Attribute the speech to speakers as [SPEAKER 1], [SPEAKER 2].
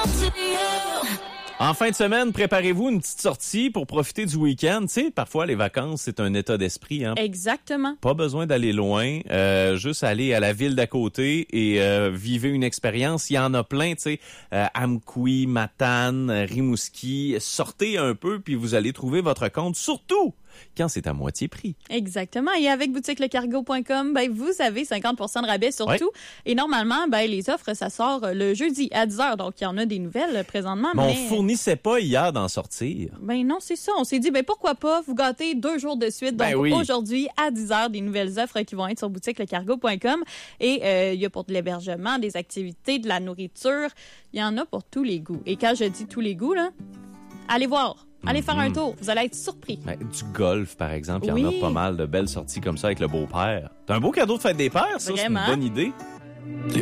[SPEAKER 1] En fin de semaine, préparez-vous une petite sortie pour profiter du week-end. Tu sais, parfois, les vacances, c'est un état d'esprit. Hein?
[SPEAKER 2] Exactement.
[SPEAKER 1] Pas besoin d'aller loin. Juste aller à la ville d'à côté et vivre une expérience. Il y en a plein, tu sais. Amqui, Matane, Rimouski. Sortez un peu, puis vous allez trouver votre compte. Surtout quand c'est à moitié prix.
[SPEAKER 2] Exactement. Et avec boutiquelecargo.com, vous avez 50% de rabais sur tout. Et normalement, les offres, ça sort le jeudi à 10h. Donc, il y en a des nouvelles présentement.
[SPEAKER 1] Mais on fournissait pas hier d'en sortir.
[SPEAKER 2] Non, c'est ça. On s'est dit, pourquoi pas vous gâter 2 jours de suite. Donc, aujourd'hui, à 10h, des nouvelles offres qui vont être sur boutiquelecargo.com. Et il y a pour de l'hébergement, des activités, de la nourriture. Il y en a pour tous les goûts. Et quand je dis tous les goûts, là, allez voir. Allez faire un tour, vous allez être surpris.
[SPEAKER 1] Du golf, par exemple, il y en a pas mal de belles sorties comme ça avec le beau-père. C'est un beau cadeau de fête des pères, ça, c'est une bonne idée.